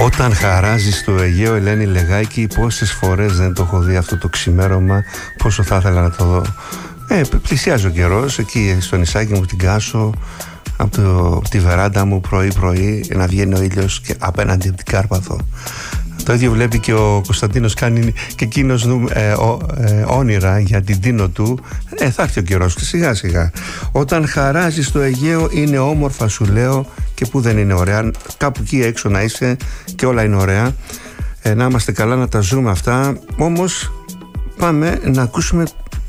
Όταν χαράζει στο Αιγαίο, Ελένη Λεγάκη, πόσες φορές δεν το έχω δει αυτό το ξημέρωμα, πόσο θα ήθελα να το δω. Πλησιάζει ο καιρός, εκεί στο νησάκι μου την Κάσο, από τη βεράντα μου πρωί-πρωί, να βγαίνει ο ήλιος και απέναντι από την Κάρπαθο. Το ίδιο βλέπει και ο Κωνσταντίνος, κάνει και εκείνος όνειρα για την Τίνο του. Θα έρθει ο καιρός και σιγά σιγά. Όταν χαράζει στο Αιγαίο είναι όμορφα, σου λέω, και που δεν είναι ωραία. Κάπου εκεί έξω να είσαι και όλα είναι ωραία. Να είμαστε καλά, να τα ζούμε αυτά. Όμως πάμε να ακούσουμε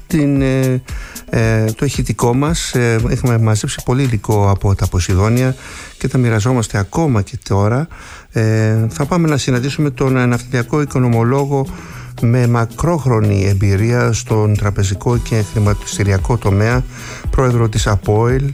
το ηχητικό μας. Έχουμε μαζέψει πολύ υλικό από τα Ποσειδόνια και τα μοιραζόμαστε ακόμα και τώρα. Θα πάμε να συναντήσουμε τον ναυτιλιακό οικονομολόγο με μακρόχρονη εμπειρία στον τραπεζικό και χρηματιστηριακό τομέα, πρόεδρο της Apoil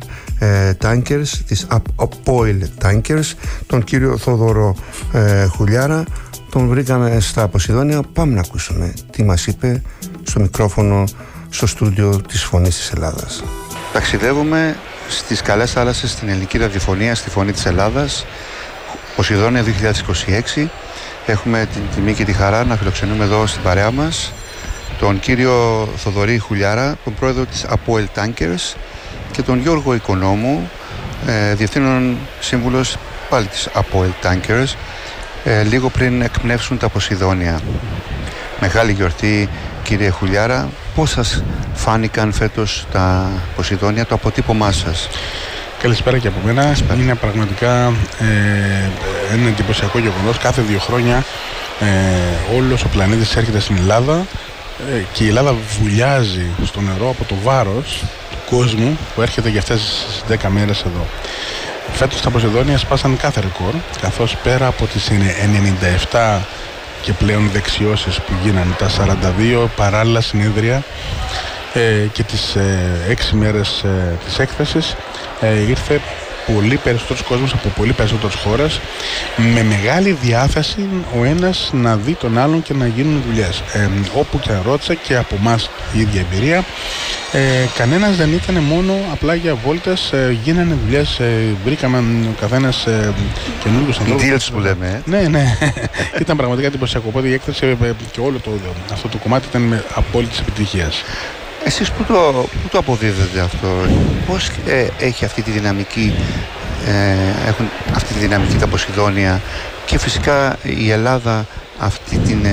Tankers, τον κύριο Θόδωρο Χουλιάρα. Τον βρήκαμε στα Ποσειδόνια. Πάμε να ακούσουμε τι μας είπε στο μικρόφωνο στο στούντιο της Φωνής της Ελλάδας. Ταξιδεύουμε στις καλές θάλασσες, στην ελληνική ραδιοφωνία, στη Φωνή της Ελλάδας, Ποσειδόνια 2026. Έχουμε την τιμή και τη χαρά να φιλοξενούμε εδώ στην παρέα μας τον κύριο Θοδωρή Χουλιάρα, τον πρόεδρο της Apoil Tankers, και τον Γιώργο Οικονόμου, διευθύνων σύμβουλος πάλι της Apoil Tankers, λίγο πριν εκπνεύσουν τα Ποσειδόνια. Μεγάλη γιορτή, κύριε Χουλιάρα. Πώς σας φάνηκαν φέτος τα Ποσειδόνια, το αποτύπωμά σας? Καλησπέρα και από μένα. Είναι πραγματικά ένα εντυπωσιακό γεγονός. Κάθε 2 χρόνια όλος ο πλανήτης έρχεται στην Ελλάδα και η Ελλάδα βουλιάζει στο νερό από το βάρος του κόσμου που έρχεται για αυτές τις 10 μέρες εδώ. Φέτος τα Ποσειδόνια σπάσαν κάθε ρεκόρ, καθώς πέρα από τις 97 και πλέον δεξιώσεις που γίνανε, τα 42 παράλληλα συνέδρια και τις 6 μέρες της έκθεσης, ήρθε πολύ περισσότερος κόσμος από πολύ περισσότερες χώρες, με μεγάλη διάθεση ο ένας να δει τον άλλον και να γίνουν δουλειές. Όπου και ρώτησα, και από εμάς η ίδια εμπειρία, κανένας δεν ήταν μόνο απλά για βόλτες, γίνανε δουλειές, βρήκαμε ο καθένας καινούργιους ανθρώπους. Deals που λέμε. Ναι. Ήταν πραγματικά εντυπωσιακό. Οπότε η έκθεση και όλο αυτό το κομμάτι ήταν με απόλυτης επιτυχίας. Εσείς πού το αποδίδετε αυτό, πώς έχει αυτή τη δυναμική, έχουν αυτή τη δυναμική τα Ποσειδόνια, και φυσικά η Ελλάδα αυτή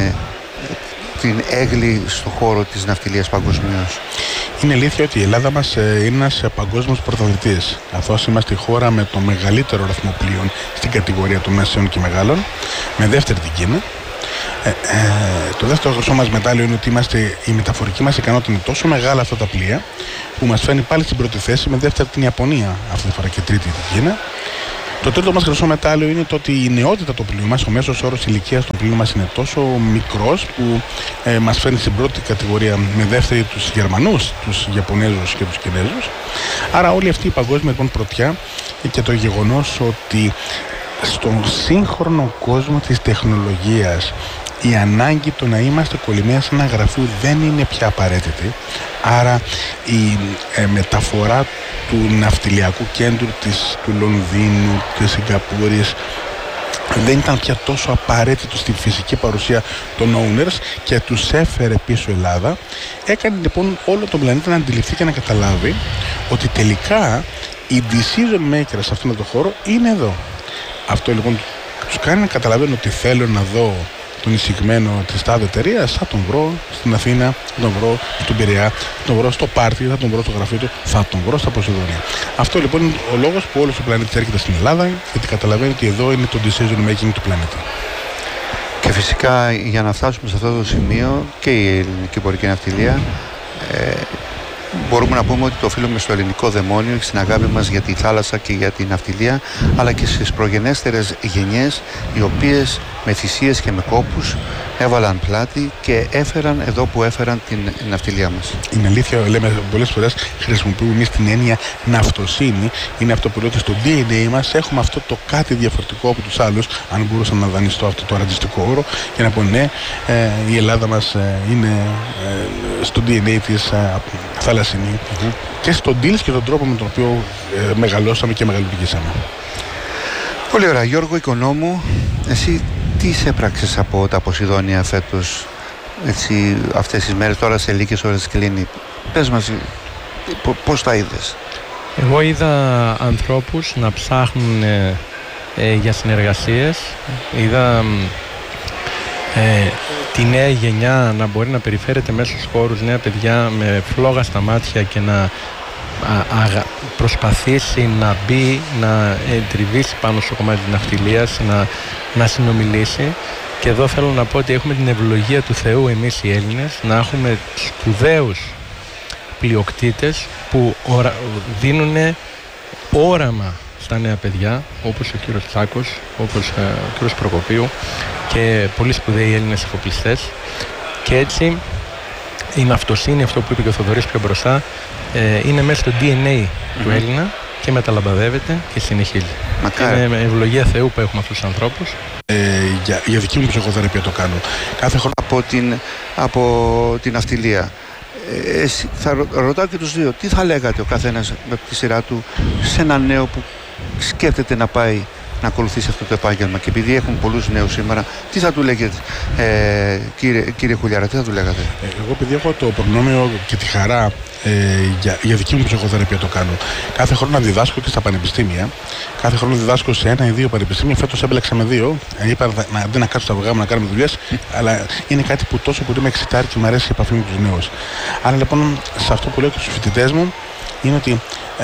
την έγλη στον χώρο της ναυτιλίας παγκοσμίως? Είναι αλήθεια ότι η Ελλάδα μας είναι ένας παγκόσμιος πρωταθλητής, καθώς είμαστε η χώρα με το μεγαλύτερο αριθμό πλοίων στην κατηγορία των μεσαίων και μεγάλων, με δεύτερη την Κίνα. Το δεύτερο χρυσό μας μετάλλιο είναι ότι η μεταφορική μας ικανότητα είναι τόσο μεγάλα αυτά τα πλοία, που μας φέρνει πάλι στην πρώτη θέση, με δεύτερη την Ιαπωνία αυτή τη φορά και τρίτη την Κίνα. Το τρίτο μας χρυσό μετάλλιο είναι το ότι η νεότητα του πλοίου μας, ο μέσος όρος ηλικίας του πλοίου μας είναι τόσο μικρός, που μας φέρνει στην πρώτη κατηγορία, με δεύτερη τους Γερμανούς, τους Ιαπωνέζους και τους Κινέζους. Άρα όλη αυτή η παγκόσμια πρωτιά, και το γεγονός ότι στον σύγχρονο κόσμο της τεχνολογίας η ανάγκη το να είμαστε κολλημένοι σε ένα γραφείο δεν είναι πια απαραίτητη. Άρα η μεταφορά του ναυτιλιακού κέντρου του Λονδίνου, της Σιγκαπούρης, δεν ήταν πια τόσο απαραίτητο στη φυσική παρουσία των owners και τους έφερε πίσω η Ελλάδα. Έκανε λοιπόν όλο τον πλανήτη να αντιληφθεί και να καταλάβει ότι τελικά οι decision makers σε αυτόν τον χώρο είναι εδώ. Αυτό λοιπόν τους κάνει να καταλαβαίνουν ότι θέλω να δω τον εισηγμένο της τάδε εταιρείας, θα τον βρω στην Αθήνα, θα τον βρω στον Πειραιά, θα τον βρω στο πάρτι, θα τον βρω στο γραφείο του, θα τον βρω στα Ποσειδόνια. Αυτό λοιπόν είναι ο λόγος που όλος ο πλανήτης έρχεται στην Ελλάδα, γιατί καταλαβαίνει ότι εδώ είναι το decision making του πλανήτη. Και φυσικά για να φτάσουμε σε αυτό το σημείο, και η ελληνική πορική ναυτιλία, μπορούμε να πούμε ότι το οφείλουμε στο ελληνικό δαιμόνιο και στην αγάπη μας για τη θάλασσα και για την ναυτιλία, αλλά και στις προγενέστερες γενιές, οι οποίες με θυσίες και με κόπους έβαλαν πλάτη και έφεραν εδώ που έφεραν την ναυτιλία μας. Είναι αλήθεια, λέμε πολλές φορές, χρησιμοποιούμε εμείς την έννοια ναυτοσύνη. Είναι αυτό που λέω ότι στο DNA μας έχουμε αυτό το κάτι διαφορετικό από τους άλλους. Αν μπορούσα να δανειστώ αυτό το ρατσιστικό όρο και να πω ναι, η Ελλάδα μας είναι στο DNA της θαλασσινή και στον deals και τον τρόπο με τον οποίο μεγαλώσαμε και μεγαλουργήσαμε. Πολύ ωραία. Γιώργο Οικονόμου, εσύ Τι εισέπραξες από τα Ποσειδώνια φέτος, έτσι, αυτές τις μέρες, τώρα σε λίγες ώρες κλείνει? Πες μας, πώς τα είδες? Εγώ είδα ανθρώπους να ψάχνουν για συνεργασίες. Είδα τη νέα γενιά να μπορεί να περιφέρεται μέσα στους χώρους, νέα παιδιά με φλόγα στα μάτια και να προσπαθήσει να μπει, να τριβήσει πάνω στο κομμάτι της ναυτιλίας, να συνομιλήσει. Και εδώ θέλω να πω ότι έχουμε την ευλογία του Θεού εμείς οι Έλληνες να έχουμε σπουδαίους πλειοκτήτες που δίνουν όραμα στα νέα παιδιά, όπως ο κύριος Τσάκος, όπως ο κύριος Προκοπίου και πολύ σπουδαίοι Έλληνες εφοπλιστές. Και έτσι η ναυτοσύνη, αυτό που είπε και ο Θοδωρής πιο μπροστά, είναι μέσα στο DNA του Έλληνα και μεταλαμπαδεύεται και συνεχίζει. Είναι με ευλογία Θεού που έχουμε αυτούς τους ανθρώπους. Για δική μου ψυχοθεραπεία το κάνω. Κάθε χρόνο από την ναυτιλία. Θα ρωτάω και τους δύο, τι θα λέγατε ο καθένας με τη σειρά του σε ένα νέο που σκέφτεται να πάει να ακολουθήσει αυτό το επάγγελμα? Και επειδή έχουν πολλούς νέους σήμερα, τι θα του λέγετε, κύριε Χουλιάρα, τι θα του λέγατε? Εγώ, επειδή έχω το προνόμιο και τη χαρά, για δική μου ψυχοθεραπεία το κάνω. Κάθε χρόνο να διδάσκω και στα πανεπιστήμια. Κάθε χρόνο διδάσκω σε 1 ή 2 πανεπιστήμια. Φέτος έμπλεξα με 2. Είπα αντί να κάτσω στα αυγά μου να κάνουμε δουλειές, αλλά είναι κάτι που τόσο πολύ με εξητάρει και μου αρέσει η επαφή με τους νέους. Άρα λοιπόν, σε αυτό που λέω και στους φοιτητές μου, είναι ότι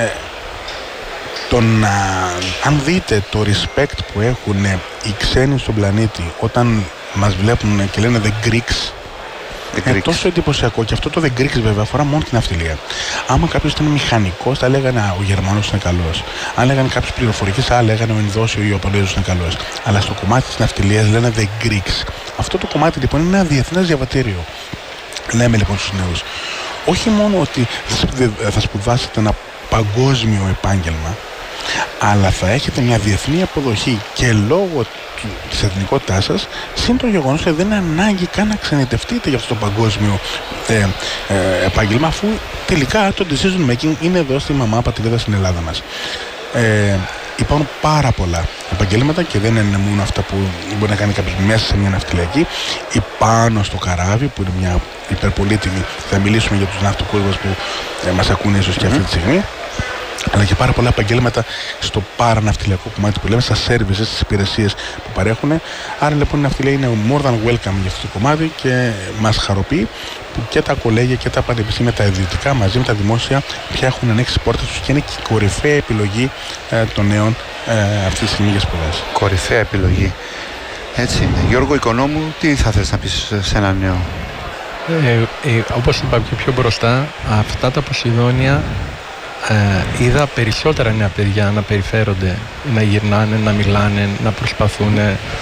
αν δείτε το respect που έχουν οι ξένοι στον πλανήτη όταν μας βλέπουν και λένε The Greeks, είναι τόσο εντυπωσιακό. Και αυτό το The Greeks βέβαια αφορά μόνο την ναυτιλία. Άμα κάποιος ήταν μηχανικός, θα λέγανε ο Γερμανός είναι καλός. Αν λέγανε κάποιος πληροφορικής, θα λέγανε ο Ινδός ή ο Ιαπωνέζος είναι καλός. Αλλά στο κομμάτι της ναυτιλίας λένε The Greeks. Αυτό το κομμάτι λοιπόν είναι ένα διεθνές διαβατήριο. Λέμε λοιπόν στους νέους, όχι μόνο ότι θα σπουδάσετε ένα παγκόσμιο επάγγελμα, αλλά θα έχετε μια διεθνή αποδοχή και λόγω της εθνικότητάς σας, συν το γεγονός ότι δεν είναι ανάγκη καν να ξενιτευτείτε για αυτό το παγκόσμιο επάγγελμα, αφού τελικά το decision making είναι εδώ στη μαμά πατρίδα στην Ελλάδα μας. Υπάρχουν πάρα πολλά επαγγέλματα και δεν είναι μόνο αυτά που μπορεί να κάνει κάποιος μέσα σε μια ναυτιλιακή ή πάνω στο καράβι, που είναι μια υπερπολίτιμη. Θα μιλήσουμε για τους ναυτικούς μας που μας ακούνε ίσως και αυτή τη στιγμή. Αλλά και πάρα πολλά επαγγέλματα στο παραναυτιλιακό κομμάτι που λέμε, στα services, στις υπηρεσίες που παρέχουν. Άρα λοιπόν η ναυτιλία είναι more than welcome για αυτό το κομμάτι και μας χαροποιεί που και τα κολέγια και τα πανεπιστήμια, τα ιδιωτικά μαζί με τα δημόσια, πια έχουν ανοίξει τις πόρτες τους και είναι και η κορυφαία επιλογή των νέων αυτή τη στιγμή για σπουδές. Κορυφαία επιλογή. Έτσι είναι. Γιώργο Οικονόμου, τι θα θες να πεις σε ένα νέο? Όπως είπα και πιο μπροστά, αυτά τα Ποσειδώνια είδα περισσότερα νέα παιδιά να περιφέρονται, να γυρνάνε, να μιλάνε, να προσπαθούν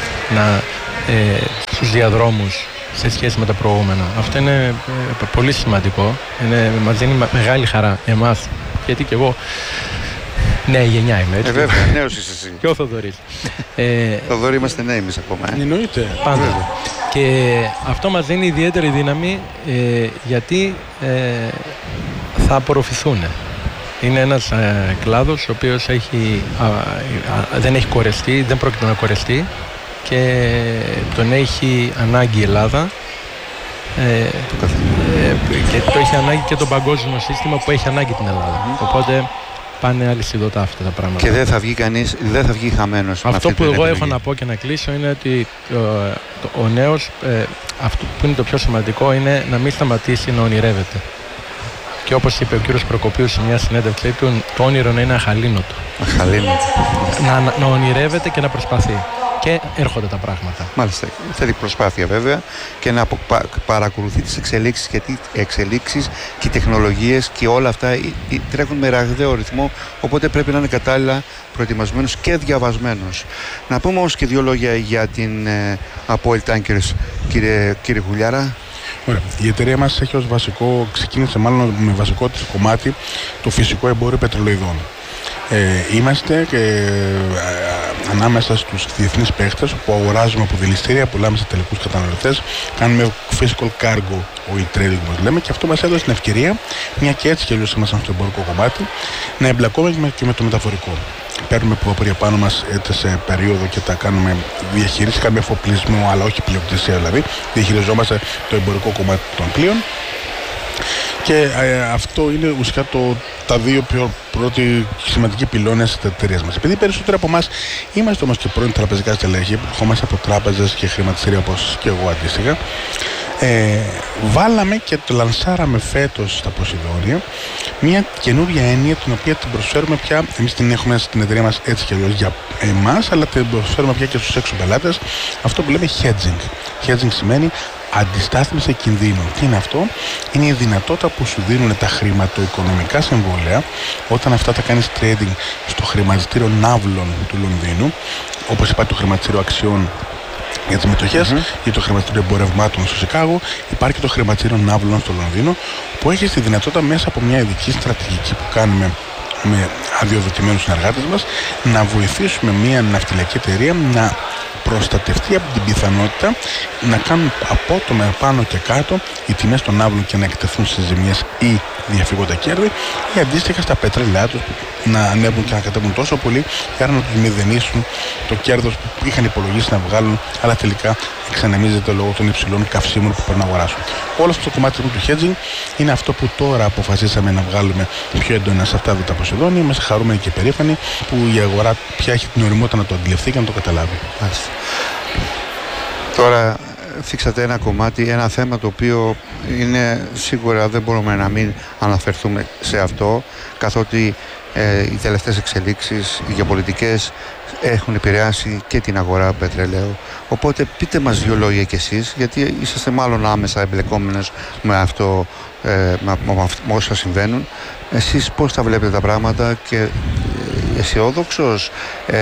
στους διαδρόμους σε σχέση με τα προηγούμενα. Αυτό είναι πολύ σημαντικό. Μας δίνει μεγάλη χαρά εμάς, γιατί και εγώ νέα γενιά είμαι, έτσι. Βέβαια, νέος είσαι εσύ. Και ο Θοδωρής. Θοδωρή, είμαστε νέοι εμείς ακόμα. Εννοείται. Πάντα. Και αυτό μας δίνει ιδιαίτερη δύναμη, γιατί θα απορροφηθούν. Είναι ένας κλάδος ο οποίος δεν έχει κορεστεί, δεν πρόκειται να κορεστεί και τον έχει ανάγκη η Ελλάδα και το έχει ανάγκη και το παγκόσμιο σύστημα που έχει ανάγκη την Ελλάδα. Οπότε πάνε αλυσιδωτά αυτά τα πράγματα. Και δεν θα βγει κανείς, δεν θα βγει χαμένος. Αυτό που εγώ έχω να πω και να κλείσω είναι ότι ο νέος, αυτό που είναι το πιο σημαντικό, είναι να μην σταματήσει να ονειρεύεται. Και όπως είπε ο κύριος Προκοπίου σε μια συνέντευξή του, το όνειρο να είναι αχαλήνοτο. Να ονειρεύεται και να προσπαθεί. Και έρχονται τα πράγματα. Μάλιστα. Θέλει προσπάθεια βέβαια και να παρακολουθεί τις εξελίξεις, γιατί οι εξελίξεις και οι τεχνολογίες και όλα αυτά τρέχουν με ραγδαίο ρυθμό, οπότε πρέπει να είναι κατάλληλα προετοιμασμένος και διαβασμένος. Να πούμε όμως και 2 λόγια για την Αποέλ Tankers, κύριε Χουλιάρα. Ωραία. Η εταιρεία μας έχει ως βασικό, ξεκίνησε μάλλον με βασικό της κομμάτι το φυσικό εμπόριο πετρελοειδών. Είμαστε και ανάμεσα στους διεθνείς παίχτες, που αγοράζουμε από δηληστήρια, πουλάμε σε τελικούς καταναλωτές, κάνουμε physical cargo, ο e-trading μας λέμε, και αυτό μας έδωσε την ευκαιρία, μια και έτσι κι αλλιώς ήμασταν στο εμπορικό κομμάτι, να εμπλακούμε και με το μεταφορικό. Παίρνουμε πλοία πάνω μας σε περίοδο και τα κάνουμε διαχείριση, κάνουμε εφοπλισμό, αλλά όχι πλειοκτησία δηλαδή. Διαχειριζόμαστε το εμπορικό κομμάτι των πλοίων. Και αυτό είναι ουσιαστικά τα δύο πρώτοι σημαντικοί πυλώνες της εταιρείας μας. Επειδή περισσότεροι από εμάς είμαστε όμως και πρώην τραπεζικά στελέχη, ερχόμαστε από τράπεζες και χρηματιστήρια όπως και εγώ αντίστοιχα, βάλαμε και το λανσάραμε φέτος στα Ποσειδόνια μια καινούργια έννοια, την οποία την προσφέρουμε πια. Εμείς την έχουμε στην εταιρεία μας έτσι και αλλιώς για εμάς, αλλά την προσφέρουμε πια και στους έξω πελάτες. Αυτό που λέμε hedging. Hedging σημαίνει αντιστάθμιση κινδύνων. Τι είναι αυτό? Είναι η δυνατότητα που σου δίνουν τα χρηματοοικονομικά συμβόλαια όταν αυτά τα κάνεις trading στο χρηματιστήριο ναύλων του Λονδίνου, όπως υπάρχει το χρηματιστήριο αξιών για τις μετοχές ή το χρηματιστήριο εμπορευμάτων στο Σικάγο. Υπάρχει και το χρηματιστήριο ναύλων στο Λονδίνο, που έχει τη δυνατότητα μέσα από μια ειδική στρατηγική που κάνουμε με αδειοδοτημένους συνεργάτες μας να βοηθήσουμε μια ναυτιλιακή εταιρεία να προστατευτεί από την πιθανότητα να κάνουν απότομα πάνω και κάτω οι τιμές των ναύλων και να εκτεθούν σε ζημιές ή διαφυγόντα κέρδη, ή αντίστοιχα στα πετρέλαιά τους να ανέβουν και να κατέβουν τόσο πολύ, και άρα να τους μηδενίσουν το κέρδος που είχαν υπολογίσει να βγάλουν, αλλά τελικά εξανεμίζεται λόγω των υψηλών καυσίμων που πρέπει να αγοράσουν. Όλο αυτό το κομμάτι του hedging είναι αυτό που τώρα αποφασίσαμε να βγάλουμε πιο έντονα σε αυτά τα Ποσειδόνια. Είμαστε χαρούμενοι και περήφανοι που η αγορά πια έχει την ωριμότητα να το αντιληφθεί και να το καταλάβει. Τώρα θίξατε ένα κομμάτι, ένα θέμα το οποίο είναι σίγουρα δεν μπορούμε να μην αναφερθούμε σε αυτό, καθότι οι τελευταίες εξελίξεις, οι γεωπολιτικές έχουν επηρεάσει και την αγορά πετρελαίου. Οπότε πείτε μας δύο λόγια κι εσείς, γιατί είσαστε μάλλον άμεσα εμπλεκόμενος με αυτό, με όσα συμβαίνουν. Εσείς πώς τα βλέπετε τα πράγματα και αισιόδοξος,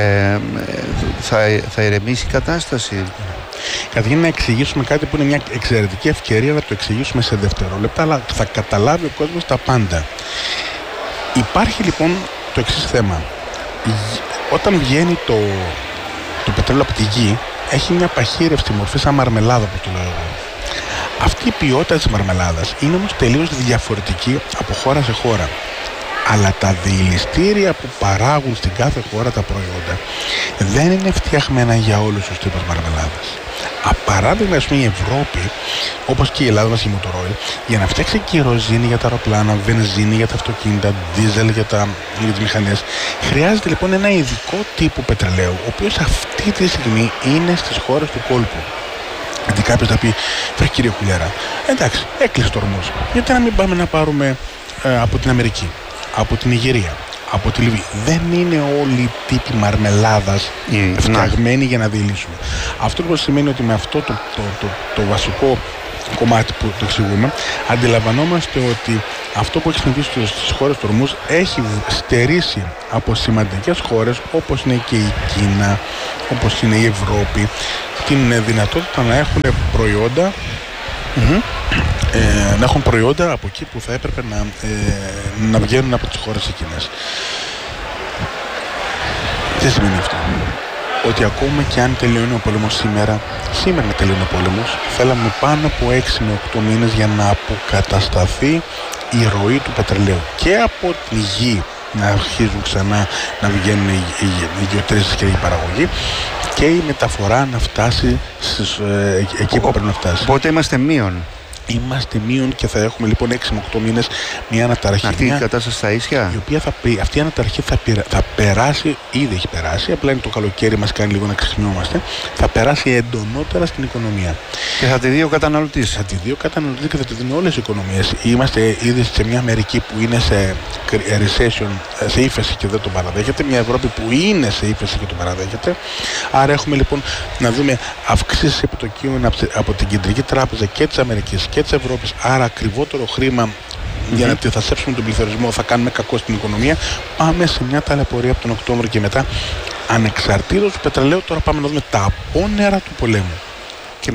θα ηρεμήσει η κατάσταση? Καταρχήν να εξηγήσουμε κάτι που είναι μια εξαιρετική ευκαιρία να το εξηγήσουμε σε δευτερόλεπτα, αλλά θα καταλάβει ο κόσμος τα πάντα. Υπάρχει λοιπόν το εξής θέμα. Όταν βγαίνει το πετρέλαιο από τη γη, έχει μια παχύρευστη μορφή σαν μαρμελάδα, που το λέω εγώ. Αυτή η ποιότητα της μαρμελάδας είναι όμως τελείως διαφορετική από χώρα σε χώρα. Αλλά τα διηλιστήρια που παράγουν στην κάθε χώρα τα προϊόντα δεν είναι φτιαχμένα για όλους τους τύπους μαρμελάδας. Παράδειγμα, ας πούμε, η Ευρώπη, όπως και η Ελλάδα μας η Motorola, για να φτιάξει κυροζίνη για τα αεροπλάνα, βενζίνη για τα αυτοκίνητα, δίζελ για τις μηχανές, χρειάζεται λοιπόν ένα ειδικό τύπο πετρελαίου, ο οποίος αυτή τη στιγμή είναι στις χώρες του κόλπου. Γιατί κάποιος θα πει, βρε κύριε Χουλιάρα, εντάξει, έκλεισε το ορμός. Γιατί να μην πάμε να πάρουμε από την Αμερική, από την Νιγηρία, από τη Λιβύη? Δεν είναι όλοι οι τύποι μαρμελάδας φτιαγμένοι για να διελύσουμε. Αυτό λοιπόν σημαίνει ότι με αυτό το βασικό κομμάτι που το εξηγούμε, αντιλαμβανόμαστε ότι αυτό που έχει συμβεί στις χώρες του ορμούς έχει στερήσει από σημαντικές χώρες όπως είναι και η Κίνα, όπως είναι η Ευρώπη, την δυνατότητα να έχουν προϊόντα να έχουν προϊόντα από εκεί που θα έπρεπε να βγαίνουν από τις χώρες εκείνες. Τι σημαίνει αυτό? Ότι ακόμα και αν τελειώνει ο πόλεμος σήμερα να τελειώνει ο πόλεμος, θέλαμε πάνω από 6 με 8 μήνες για να αποκατασταθεί η ροή του πετρελαίου και από τη γη, να αρχίζουν ξανά να βγαίνουν οι γεωτρήσεις και η παραγωγή, και η μεταφορά να φτάσει εκεί που πρέπει να φτάσει. Οπότε είμαστε μείον. Είμαστε μείον και θα έχουμε λοιπόν 6 με 8 μήνες μια αναταραχή. Αυτή η κατάσταση στα ίσια. Η οποία αυτή η αναταραχή θα περάσει, ήδη έχει περάσει, απλά είναι το καλοκαίρι, μας κάνει λίγο να ξεχνιόμαστε. Θα περάσει εντονότερα στην οικονομία. Και θα τη δει ο καταναλωτής. Θα τη δει ο καταναλωτής και θα τη δίνουν όλες οι οικονομίες. Είμαστε ήδη σε μια Αμερική που είναι σε recession, σε ύφεση και δεν το παραδέχεται. Μια Ευρώπη που είναι σε ύφεση και το παραδέχεται. Άρα έχουμε λοιπόν να δούμε αυξήσεις επιτοκίων από την Κεντρική Τράπεζα και της Αμερικής και της Ευρώπης. Άρα ακριβότερο χρήμα για να αντιθασέψουμε τον πληθωρισμό, θα κάνουμε κακό στην οικονομία. Πάμε σε μια ταλαιπωρία από τον Οκτώβριο και μετά, ανεξαρτήτως του πετρελαίου. Τώρα πάμε να δούμε τα απόνερα του πολέμου. Και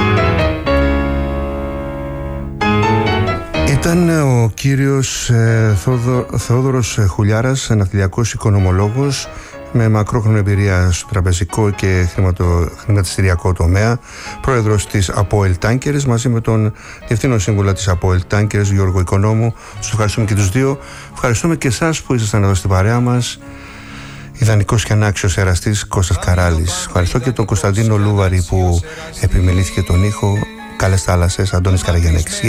ήταν ο κύριος Θεόδωρος Χουλιάρας, ναυτιλιακός οικονομολόγος, με μακρόχρονη εμπειρία στο τραπεζικό και χρηματιστηριακό τομέα, πρόεδρος της Αποέλ Τάνκερς, μαζί με τον διευθύνων σύμβουλο της Αποέλ Τάνκερς, Γιώργο Οικονόμου. Σας ευχαριστούμε και τους δύο. Ευχαριστούμε και εσάς που ήσασταν εδώ στην παρέα μας. Ιδανικός και ανάξιος εραστής Κώστας Καράλης. Ευχαριστώ και τον Κωνσταντίνο Λούβαρη που επιμελήθηκε τον ήχο. Καλές θάλασσες, Αντώνης Καραγιαννέκης.